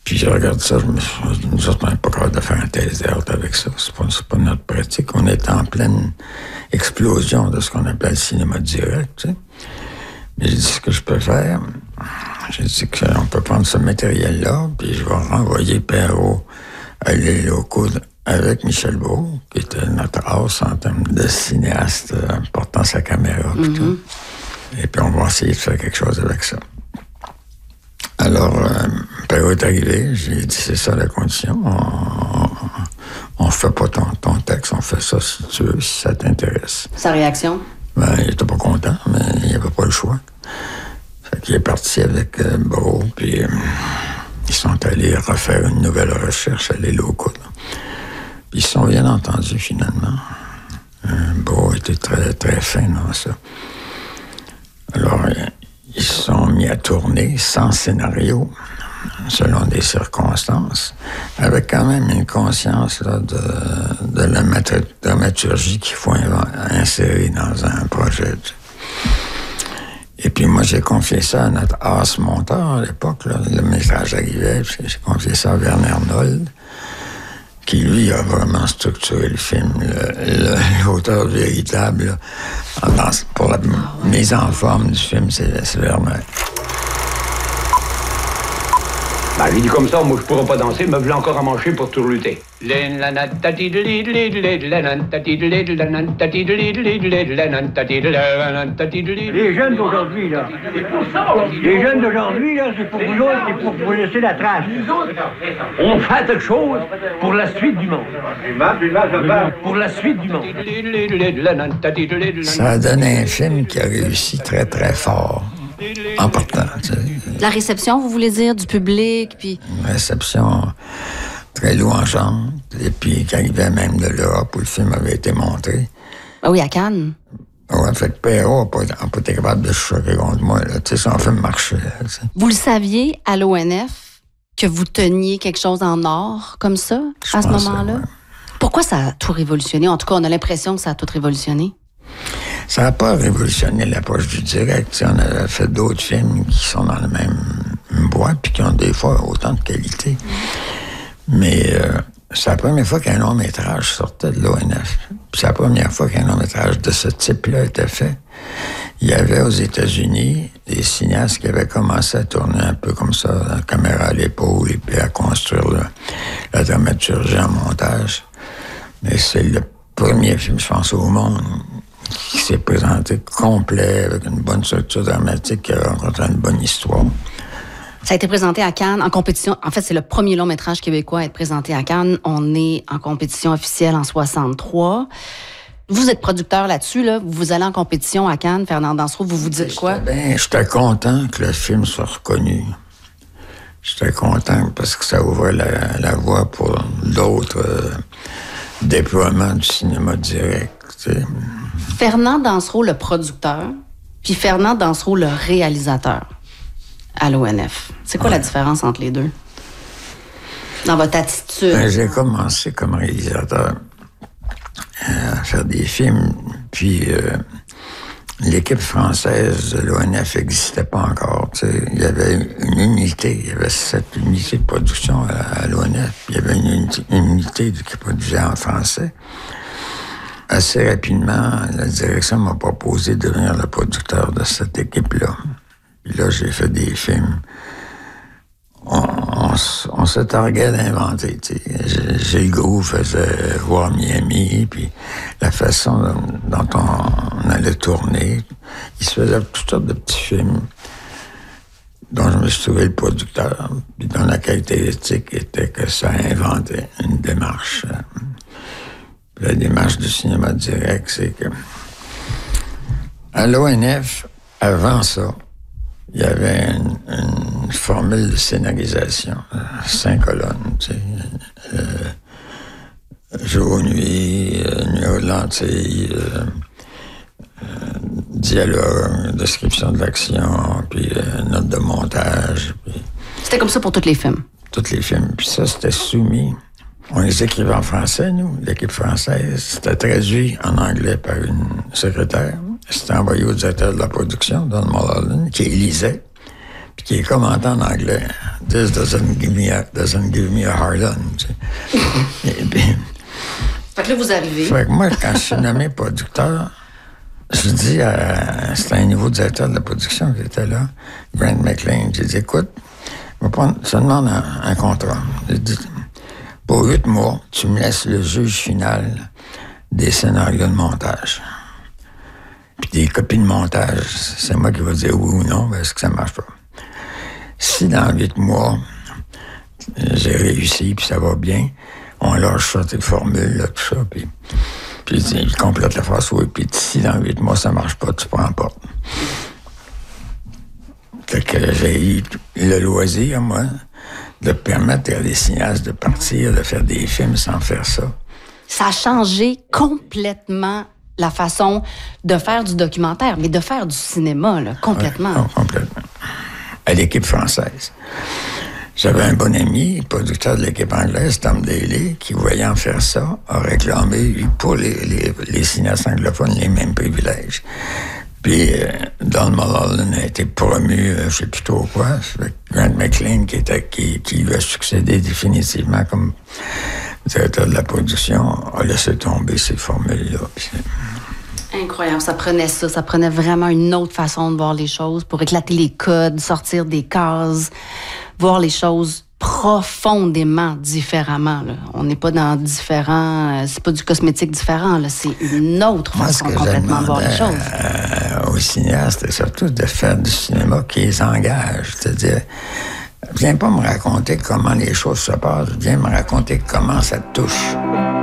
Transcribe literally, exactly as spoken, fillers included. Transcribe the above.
Puis je regarde ça, je me dis, nous autres, on n'est pas capable de faire un théâtre avec ça. C'est pas, c'est pas notre pratique. On est en pleine explosion de ce qu'on appelle le cinéma direct, tu sais. Mais j'ai dit, ce que je peux faire, j'ai dit qu'on peut prendre ce matériel-là, puis je vais renvoyer Perrault à les locaux avec Michel Brault, qui était notre as en termes de cinéaste, euh, portant sa caméra, puis mm-hmm. tout. Et puis on va essayer de faire quelque chose avec ça. Alors, euh, Perrault est arrivé, j'ai dit, c'est ça la condition, on, on fait pas ton, ton texte, on fait ça si tu veux, si ça t'intéresse. Sa réaction? Ben, il était pas content, mais il n'y avait pas le choix. Fait qu'il est parti avec euh, Brault, puis euh, ils sont allés refaire une nouvelle recherche à les locaux. Là. Puis ils se sont bien entendus, finalement. Euh, Brault était très, très fin dans ça. Alors, euh, ils se sont mis à tourner sans scénario, selon des circonstances, avec quand même une conscience là, de, de la dramaturgie qu'il faut insérer dans un projet. Et puis moi, j'ai confié ça à notre as monteur à l'époque. Là, le métrage arrivait, j'ai confié ça à Werner Nold, qui, lui, a vraiment structuré le film. Le, le, l'auteur véritable, là, pour la mise en forme du film, c'est, c'est Werner. Ben, lui dit comme ça, moi je pourrais pas danser, me voilà encore à manger pour tout lutter. Les jeunes d'aujourd'hui, là. Les jeunes d'aujourd'hui, là, c'est pour vous autres, c'est pour vous laisser la trace. On fait quelque chose pour la suite du monde. Pour la suite du monde. Ça a donné un film qui a réussi très, très fort. En partant, tu sais. La réception, vous voulez dire, du public, puis... Une réception très louangeante, et puis qui arrivait même de l'Europe où le film avait été montré. Ah oui, à Cannes. Ouais, fait que Perrault n'a pas, pas été capable de se choquer contre moi, là. Tu sais, son film marchait, tu sais. Vous le saviez, à l'O N F, que vous teniez quelque chose en or, comme ça, Je à ce pensais, moment-là? ouais. Pourquoi ça a tout révolutionné? En tout cas, on a l'impression que ça a tout révolutionné. Ça n'a pas révolutionné l'approche du direct. T'sais, on a fait d'autres films qui sont dans la même boîte puis qui ont des fois autant de qualité. Mm. Mais euh, c'est la première fois qu'un long-métrage sortait de l'O N F. Puis c'est la première fois qu'un long-métrage de ce type-là était fait. Il y avait aux États-Unis des cinéastes qui avaient commencé à tourner un peu comme ça, la caméra à l'épaule et puis à construire le, la dramaturgie en montage. Mais c'est le premier film, je pense, au monde qui s'est présenté complet, avec une bonne structure dramatique, qui a rencontré une bonne histoire. Ça a été présenté à Cannes en compétition. En fait, c'est le premier long-métrage québécois à être présenté à Cannes. On est en compétition officielle en soixante-trois. Vous êtes producteur là-dessus, là. Vous allez en compétition à Cannes, Fernand Dansereau, vous vous dites quoi? Ben, j'étais content que le film soit reconnu. J'étais content parce que ça ouvrait la, la voie pour d'autres euh, déploiements du cinéma direct, tu sais. Fernand Dansereau, le producteur, puis Fernand Dansereau, le réalisateur à l'O N F. C'est quoi ouais. la différence entre les deux? Dans votre attitude? Ben, j'ai commencé comme réalisateur à faire des films, puis euh, l'équipe française de l'O N F n'existait pas encore. T'sais. Il y avait une unité, il y avait cette unité de production à, à l'O N F, puis il y avait une unité, une unité qui produisait en français. Assez rapidement, la direction m'a proposé de devenir le producteur de cette équipe-là. Puis là, j'ai fait des films. On, on, on se targuait d'inventer. Gilles Groux faisait Voir Miami, puis la façon dont, dont on, on allait tourner. Il se faisait toutes sortes de petits films dont je me suis trouvé le producteur, puis dont la caractéristique était que ça inventait une démarche. La démarche du cinéma direct, c'est que à l'O N F, avant ça, il y avait une, une formule de scénarisation, euh, cinq colonnes, tu sais, euh, jour, nuit, euh, numéro de lentille, euh, euh, dialogue, description de l'action, puis euh, note de montage. Puis, c'était comme ça pour tous les films? Tous les films. Puis ça, c'était soumis. On les écrivait en français, nous, l'équipe française. C'était traduit en anglais par une secrétaire. C'était envoyé au directeur de la production, Don Mulholland, qui lisait. puis qui est commenté en anglais. This doesn't give me a, doesn't give me a hard on. Tu sais. Et puis, fait que là, vous arrivez. Fait que moi, quand je suis nommé producteur, je dis à... C'était un nouveau directeur de la production qui était là, Grant McLean. J'ai dit, écoute, je te demande un, un contrat. J'ai dit, pour huit mois, tu me laisses le juge final des scénarios de montage. Puis des copies de montage, c'est moi qui vais dire oui ou non, parce que ça marche pas. Si dans huit mois, j'ai réussi, puis ça va bien, on lâche ça, tes formules, là, tout ça, puis, puis il complète la phrase, oui, puis si dans huit mois, ça marche pas, tu prends pas. Fait que j'ai eu le loisir, moi, de permettre à des cinéastes de partir, de faire des films sans faire ça. Ça a changé complètement la façon de faire du documentaire, mais de faire du cinéma, là, complètement. Ouais, complètement. À l'équipe française. J'avais un bon ami, producteur de l'équipe anglaise, Tom Daly, qui, voyant faire ça, a réclamé pour les, les, les cinéastes anglophones les mêmes privilèges. Puis, euh, Don Mulholland a été promu, euh, je sais plus trop quoi, Grant McLean, qui, était, qui, qui lui a succédé définitivement comme directeur de la production, a laissé tomber ces formules-là. Puis, incroyable, ça prenait ça, ça prenait vraiment une autre façon de voir les choses pour éclater les codes, sortir des cases, voir les choses profondément différemment. Là. On n'est pas dans différents... Euh, c'est pas du cosmétique différent, là. C'est une autre moi, façon complètement de voir les choses. Euh, aux cinéastes, c'est surtout de faire du cinéma qui les engage. C'est-à-dire, viens pas me raconter comment les choses se passent, viens me raconter comment ça te touche.